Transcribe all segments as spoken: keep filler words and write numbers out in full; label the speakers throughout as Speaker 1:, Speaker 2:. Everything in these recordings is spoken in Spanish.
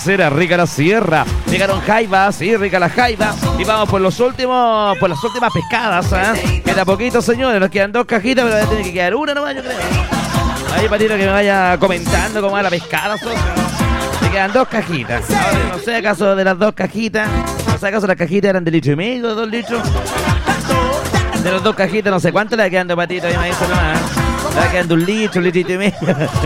Speaker 1: tercera, rica la sierra. Llegaron jaivas, sí, rica la jaiva. Y vamos por los últimos, por las últimas pescadas, ¿eh? Queda poquito, señores, nos quedan dos cajitas, pero tiene que quedar una nomás, yo creo. Ahí, Patito, que me vaya comentando cómo va la pescada, socio. Me quedan dos cajitas. Ahora, no sé acaso de las dos cajitas, no sé acaso las cajitas eran de litro y medio, de dos litros. De las dos cajitas, no sé cuánto le va quedando, Patito, ahí me dice nomás. Le va quedando un litro, un litro y medio.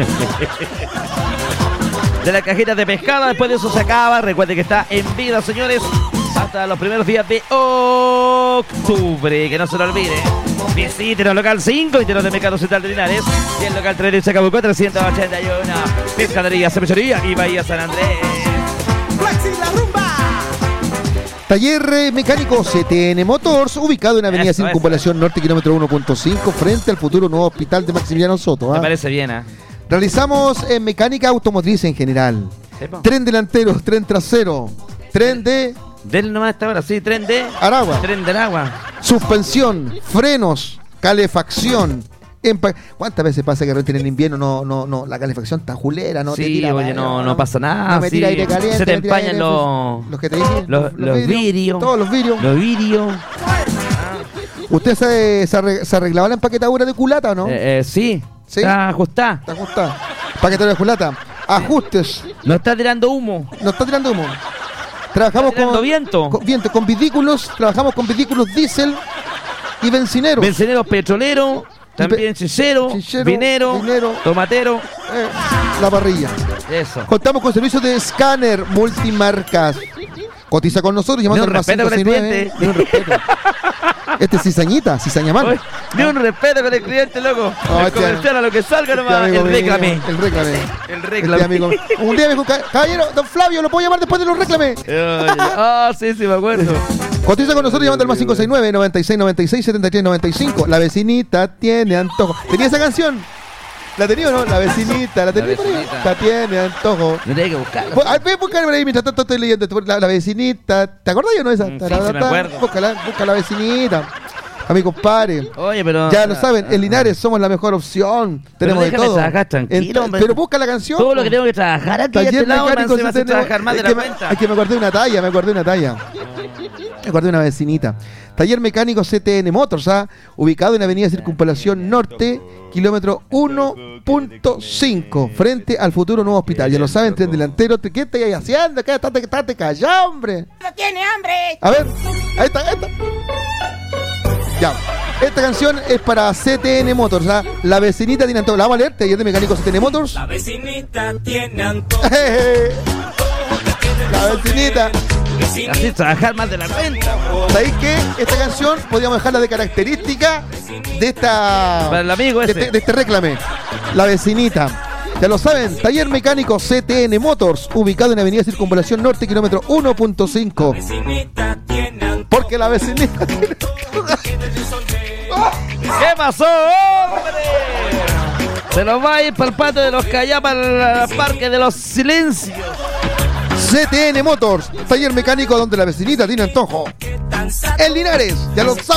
Speaker 1: De las cajitas de pescado, después de eso se acaba. Recuerden que está en vida, señores, hasta los primeros días de octubre, que no se lo olvide. Visiten el local cinco y de Mercado Central de Linares y el local tres de Chacabuco trescientos ochenta y uno. Pescadería, cervecería y Bahía San Andrés.
Speaker 2: Taller mecánico C T N Motors, ubicado en Avenida eso, Circunvalación eso. Norte, kilómetro uno punto cinco, frente al futuro nuevo hospital de Maximiliano Soto. ¿eh?
Speaker 1: Me parece bien, ¿eh?
Speaker 2: Realizamos en mecánica automotriz en general. ¿Sepa? Tren delantero, tren trasero, tren de...
Speaker 1: Del nomás esta hora, sí, tren de...
Speaker 2: Aragua.
Speaker 1: Tren del agua.
Speaker 2: Suspensión, frenos, calefacción. Empa... ¿Cuántas veces pasa que en invierno no, no, no, la calefacción está julera, no
Speaker 1: sí,
Speaker 2: te tira?
Speaker 1: Oye, no, no, no pasa nada.
Speaker 2: No me tira
Speaker 1: sí.
Speaker 2: aire caliente.
Speaker 1: Se te
Speaker 2: empañan
Speaker 1: aire, los...
Speaker 2: Los que te dije.
Speaker 1: Los, los, los vidrios.
Speaker 2: Todos los vidrios.
Speaker 1: Los vidrios.
Speaker 2: ¿Usted se, se, arreg, se arreglaba la empaquetadura de culata o no?
Speaker 1: Eh, eh, sí.
Speaker 2: ¿Sí?
Speaker 1: Está ajustada.
Speaker 2: Está ajustada. Paquetadura de culata. Ajustes.
Speaker 1: No está tirando humo.
Speaker 2: No está tirando humo. Trabajamos
Speaker 1: está
Speaker 2: con
Speaker 1: viento.
Speaker 2: Con viento, con vehículos. Trabajamos con vehículos diésel y bencineros.
Speaker 1: Bencineros petroleros. También chichero, vinero, vinero, tomatero.
Speaker 2: Eh, la parrilla.
Speaker 1: Eso.
Speaker 2: Contamos con servicios de escáner multimarcas. Cotiza con nosotros llamando al más cinco seis nueve. Ni un respeto. Este es cizañita, cizaña mal.
Speaker 1: Ni un respeto con el cliente, loco.
Speaker 2: No,
Speaker 1: el
Speaker 2: este,
Speaker 1: comercial a lo que salga nomás.
Speaker 2: Este
Speaker 1: el réclame.
Speaker 2: El réclame.
Speaker 1: El réclame.
Speaker 2: Este amigo. Un día me dijo, caballero, don Flavio, ¿lo puedo llamar después de los réclame?
Speaker 1: Ah, sí, sí, me acuerdo.
Speaker 2: Cotiza con nosotros llamando al más cinco seis nueve, noventa y seis, noventa y seis, setenta y tres, noventa y cinco. La vecinita tiene antojo. ¿Tenía esa canción? ¿La tenía o no? La vecinita, la tenía. La vecinita tiene antojo.
Speaker 1: No tenía que buscarla.
Speaker 2: Ve a buscarme ahí mientras tanto estoy leyendo. La, la vecinita. ¿Te acordás o no esa?
Speaker 1: Mm, sí, sí, me acuerdo.
Speaker 2: Búscala, busca la vecinita. A mi compadre.
Speaker 1: Oye, pero.
Speaker 2: Ya lo saben, en Linares somos la mejor opción. Tenemos de todo.
Speaker 1: Trabajar tranquilo,
Speaker 2: en, pero busca la canción.
Speaker 1: Todo lo que tengo que trabajar aquí.
Speaker 2: Taller
Speaker 1: este lado,
Speaker 2: mecánico
Speaker 1: se me hace trabajar más de la cuenta.
Speaker 2: Es que me acordé de una talla, me acordé de una talla. Me acordé de una vecinita. Taller mecánico C T N Motors, ¿ah? Ubicado en Avenida Circunvalación Norte, kilómetro uno punto cinco, frente al futuro nuevo hospital. Ya lo saben, tren delantero. ¿Qué estáis haciendo? ¿Qué estate, estate callado, hombre?
Speaker 3: ¡No tiene hambre!
Speaker 2: A ver, ahí está, ahí está. Ya. Esta canción es para C T N Motors, ¿ah? La vecinita tiene antojo. La vamos a leer, taller de mecánico C T N Motors.
Speaker 4: La vecinita tiene antojo.
Speaker 2: La vecinita.
Speaker 1: Así trabajar más de la cuenta.
Speaker 2: ¿Sabéis qué? Esta canción podríamos dejarla de característica de esta.
Speaker 1: Para el amigo ese.
Speaker 2: De, de, de este réclame. La vecinita. Ya lo saben, taller mecánico C T N Motors, ubicado en Avenida Circunvalación Norte, kilómetro uno punto cinco. Porque la vecinita tiene...
Speaker 1: ¿Qué pasó, hombre? Se nos va a ir para el patio de los Callá, para el parque de los silencios.
Speaker 2: C T N Motors, taller mecánico donde la vecinita tiene antojo. En Linares, ya lo saben.